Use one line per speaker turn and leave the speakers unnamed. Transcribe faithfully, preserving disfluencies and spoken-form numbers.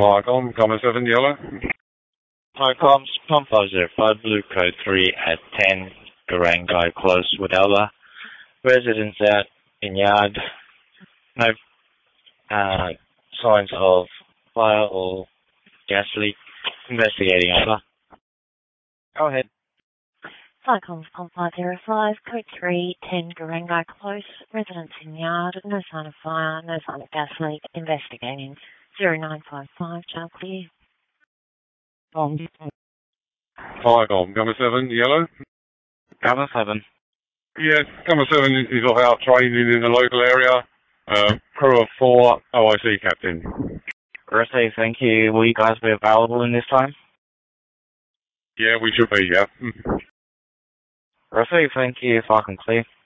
Firecom, Common seven, Yellow.
Firecom, Pump five zero five, Blue Code three at ten, Garangai Close with Alba. Residents out in yard. No uh, signs of fire or gas leak. Investigating Alba.
Go ahead.
Firecom, Pump five zero five, Code three, ten, Garangai Close. Residents in yard. No sign of fire, no sign of gas leak. Investigating. zero nine five five, Channel Clear.
Um,
Firecom, Common seven, Yellow.
Cover seven.
Yes, Common seven is off out training in the local area. Uh, crew of four, O I C captain.
Rossi, thank you. Will you guys be available in this time?
Yeah, we should be, yeah.
Rossi, thank you. If I can clear.